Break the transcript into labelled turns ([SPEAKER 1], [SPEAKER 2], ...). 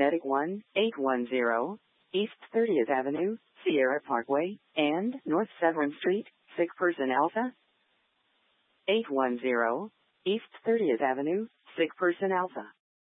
[SPEAKER 1] Medic 1810, East 30th Avenue, Sierra Parkway, and North Severn Street, sick person Alpha. 810, East 30th Avenue, sick person Alpha.